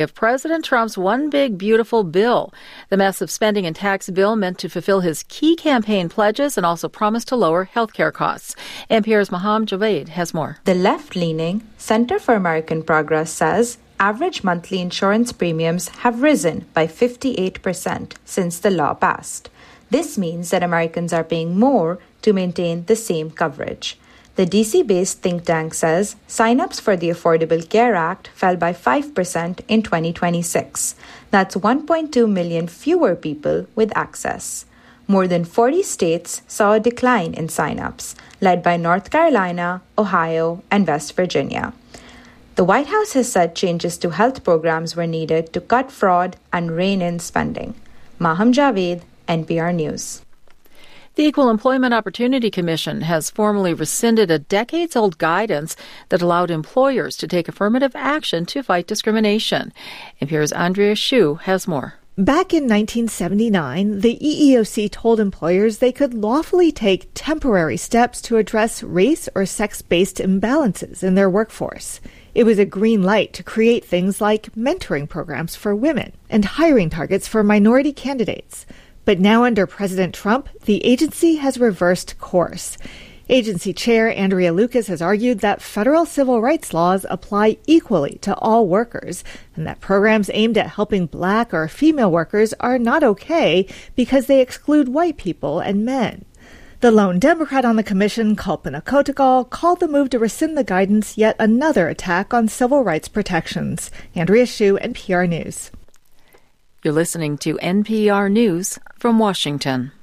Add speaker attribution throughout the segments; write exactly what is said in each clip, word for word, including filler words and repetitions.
Speaker 1: of President Trump's One Big Beautiful Bill. The massive spending and tax bill meant to fulfill his key campaign pledges and also promised to lower health care costs. N P R's Maham Javed has more.
Speaker 2: The left-leaning Center for American Progress says average monthly insurance premiums have risen by fifty-eight percent since the law passed. This means that Americans are paying more to maintain the same coverage. The D C-based think tank says sign-ups for the Affordable Care Act fell by five percent in twenty twenty-six. That's one point two million fewer people with access. More than forty states saw a decline in sign-ups, led by North Carolina, Ohio, and West Virginia. The White House has said changes to health programs were needed to cut fraud and rein in spending. Maham Javed, N P R News.
Speaker 1: The Equal Employment Opportunity Commission has formally rescinded a decades-old guidance that allowed employers to take affirmative action to fight discrimination. N P R's Andrea Hsu has more.
Speaker 3: Back in nineteen seventy-nine, the E E O C told employers they could lawfully take temporary steps to address race or sex-based imbalances in their workforce. It was a green light to create things like mentoring programs for women and hiring targets for minority candidates. But now under President Trump, the agency has reversed course. Agency Chair Andrea Lucas has argued that federal civil rights laws apply equally to all workers and that programs aimed at helping black or female workers are not okay because they exclude white people and men. The lone Democrat on the commission, Kalpana Kotagal, called the move to rescind the guidance yet another attack on civil rights protections. Andrea Hsu, N P R News.
Speaker 1: You're listening to N P R News from Washington.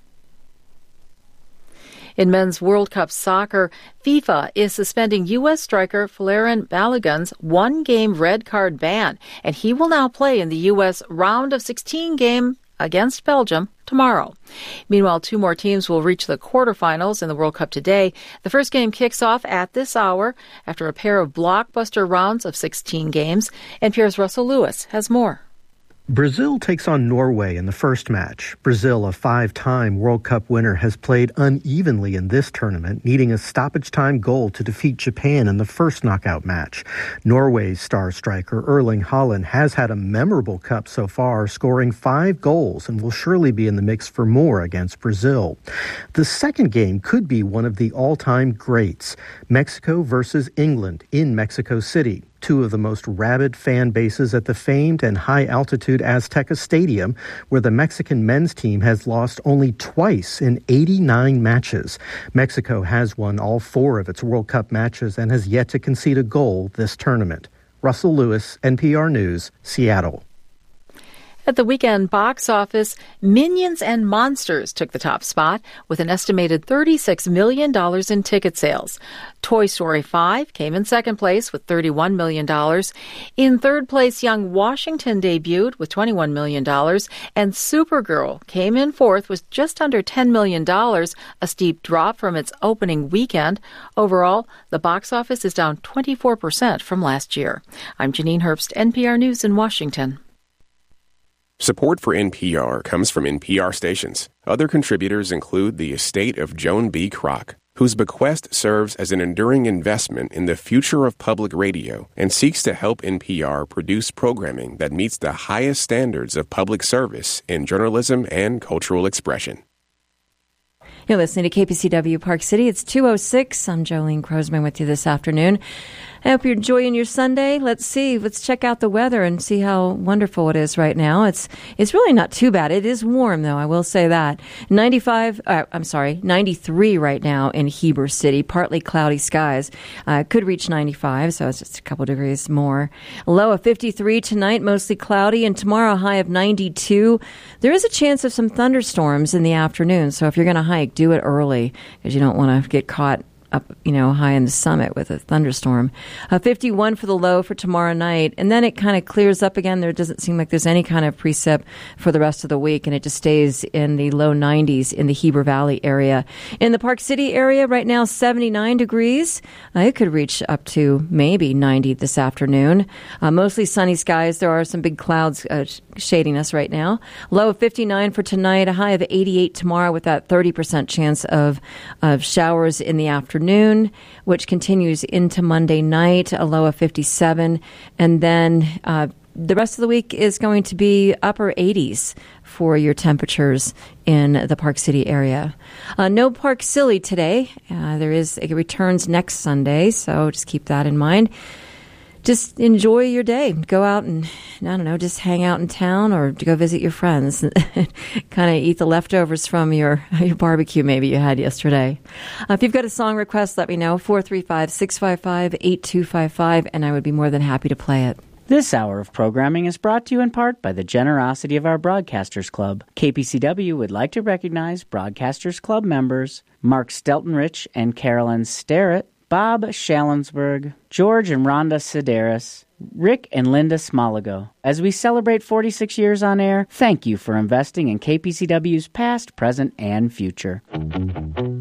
Speaker 1: In men's World Cup soccer, FIFA is suspending U S striker Folarin Balogun's one-game red card ban, and he will now play in the U S round of sixteen game against Belgium tomorrow. Meanwhile, two more teams will reach the quarterfinals in the World Cup today. The first game kicks off at this hour after a pair of blockbuster rounds of sixteen games. N P R's Russell Lewis has more.
Speaker 4: Brazil takes on Norway in the first match. Brazil, a five-time World Cup winner, has played unevenly in this tournament, needing a stoppage-time goal to defeat Japan in the first knockout match. Norway's star striker, Erling Haaland, has had a memorable cup so far, scoring five goals and will surely be in the mix for more against Brazil. The second game could be one of the all-time greats, Mexico versus England in Mexico City. Two of the most rabid fan bases at the famed and high-altitude Azteca Stadium, where the Mexican men's team has lost only twice in eighty-nine matches. Mexico has won all four of its World Cup matches and has yet to concede a goal this tournament. Russell Lewis, N P R News, Seattle.
Speaker 1: At the weekend box office, Minions and Monsters took the top spot with an estimated thirty-six million dollars in ticket sales. Toy Story five came in second place with thirty-one million dollars. In third place, Young Washington debuted with twenty-one million dollars, and Supergirl came in fourth with just under ten million dollars, a steep drop from its opening weekend. Overall, the box office is down twenty-four percent from last year. I'm Janine Herbst, N P R News in Washington.
Speaker 5: Support for N P R comes from N P R stations. Other contributors include the estate of Joan B. Kroc, whose bequest serves as an enduring investment in the future of public radio and seeks to help N P R produce programming that meets the highest standards of public service in journalism and cultural expression.
Speaker 6: You're listening to K P C W Park City. It's two oh six. I'm Jolene Crosman with you this afternoon. I hope you're enjoying your Sunday. Let's see. Let's check out the weather and see how wonderful it is right now. It's it's really not too bad. It is warm, though. I will say that. ninety-five, uh, I'm sorry, ninety-three right now in Heber City. Partly cloudy skies. Uh, could reach ninety-five, so it's just a couple degrees more. Low of fifty-three tonight, mostly cloudy, and tomorrow a high of ninety-two. There is a chance of some thunderstorms in the afternoon, so if you're going to hike, do it early because you don't want to get caught up, you know, high in the summit with a thunderstorm. Uh, fifty-one for the low for tomorrow night. And then it kind of clears up again. There doesn't seem like there's any kind of precip for the rest of the week. And it just stays in the low nineties in the Heber Valley area. In the Park City area right now, seventy-nine degrees. Uh, it could reach up to maybe ninety this afternoon. Uh, mostly sunny skies. There are some big clouds uh, shading us right now. Low of fifty-nine for tonight. A high of eighty-eight tomorrow with that thirty percent chance of, of showers in the afternoon. Noon, which continues into Monday night, a low of fifty-seven, and then uh, the rest of the week is going to be upper eighties for your temperatures in the Park City area. Uh, no Park Silly today. Uh, there is, it returns next Sunday, so just keep that in mind. Just enjoy your day. Go out and, I don't know, just hang out in town or go visit your friends. Kind of eat the leftovers from your, your barbecue maybe you had yesterday. Uh, if you've got a song request, let me know. four three five, six five five, eight two five five, and I would be more than happy to play it.
Speaker 7: This hour of programming is brought to you in part by the generosity of our Broadcasters Club. K P C W would like to recognize Broadcasters Club members Mark Steltenrich and Carolyn Starrett, Bob Shallensberg, George and Rhonda Sedaris, Rick and Linda Smoligo. As we celebrate forty-six years on air, thank you for investing in K P C W's past, present, and future.